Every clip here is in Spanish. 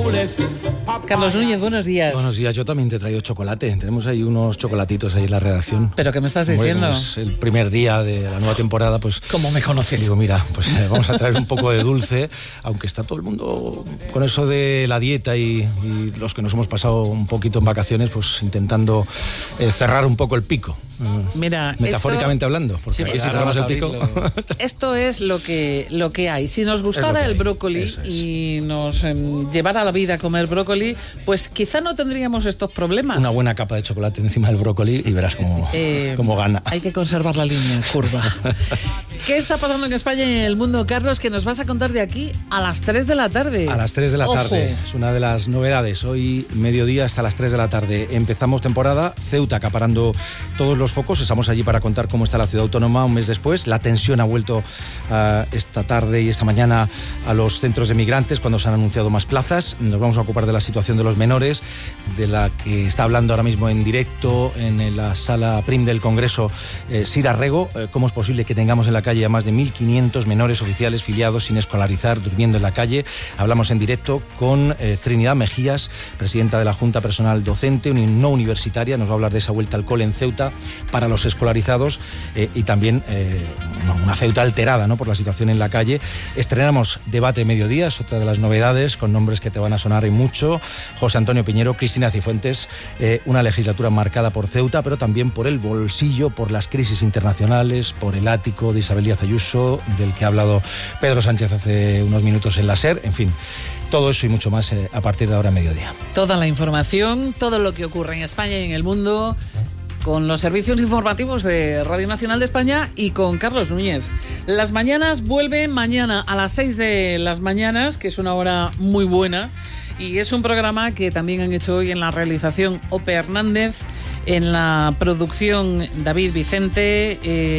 Carlos Núñez, buenos días. Buenos días, yo también te he traído chocolate. Tenemos ahí unos chocolatitos ahí en la redacción. ¿Pero qué me estás diciendo? Es el primer día de la nueva temporada, pues... ¿Cómo me conoces? Digo, mira, pues vamos a traer un poco de dulce, aunque está todo el mundo con eso de la dieta y los que nos hemos pasado un poquito en vacaciones, pues intentando cerrar un poco el pico. Mira, metafóricamente hablando, porque sí, aquí si cerramos el pico... Esto es lo que hay. Si nos gustara el brócoli y nos llevara la vida a comer brócoli, pues quizá no tendríamos estos problemas. Una buena capa de chocolate encima del brócoli y verás cómo gana. Hay que conservar la línea en curva. ¿Qué está pasando en España y en el mundo, Carlos, que nos vas a contar de aquí a las 3 de la tarde? A las 3 de la tarde. Ojo. Es una de las novedades. Hoy, mediodía, hasta las 3 de la tarde. Empezamos temporada. Ceuta acaparando todos los focos. Estamos allí para contar cómo está la ciudad autónoma un mes después. La tensión ha vuelto esta tarde y esta mañana a los centros de migrantes cuando se han anunciado más plazas. Nos vamos a ocupar de la situación de los menores, de la que está hablando ahora mismo en directo en la sala PRIM del Congreso Sira Rego. ¿Cómo es posible que tengamos en la calle a más de 1.500 menores oficiales filiados sin escolarizar, durmiendo en la calle? Hablamos en directo con Trinidad Mejías, presidenta de la Junta Personal Docente no universitaria. Nos va a hablar de esa vuelta al cole en Ceuta para los escolarizados y también una Ceuta alterada, ¿no?, por la situación en la calle. Estrenamos Debate Mediodía, es otra de las novedades, con nombres que te van a sonar y mucho. José Antonio Piñero, Cristina Cifuentes, una legislatura marcada por Ceuta, pero también por el bolsillo, por las crisis internacionales, por el ático de Isabel Díaz Ayuso, del que ha hablado Pedro Sánchez hace unos minutos en la SER. En fin, todo eso y mucho más a partir de ahora a mediodía. Toda la información, todo lo que ocurre en España y en el mundo, con los servicios informativos de Radio Nacional de España y con Carlos Núñez. Las mañanas vuelven mañana a las 6 de las mañanas, que es una hora muy buena, y es un programa que también han hecho hoy en la realización Ope Hernández, en la producción David Vicente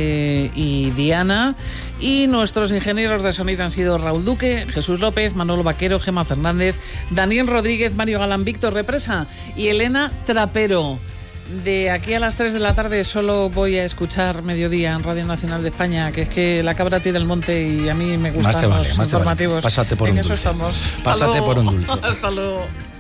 y Diana, y nuestros ingenieros de sonido han sido Raúl Duque, Jesús López, Manolo Vaquero, Gemma Fernández, Daniel Rodríguez, Mario Galán, Víctor Represa y Elena Trapero. De aquí a las 3 de la tarde solo voy a escuchar Mediodía en Radio Nacional de España, que es que la cabra tira el monte y a mí me gustan los informativos. Pásate por un dulce. En eso estamos. Pásate por un dulce. Hasta luego.